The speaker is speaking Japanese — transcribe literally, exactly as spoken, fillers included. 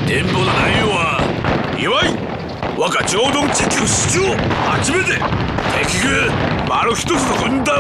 電報の内容は、祝い我が上丼地球史上初めて敵軍丸一つの軍団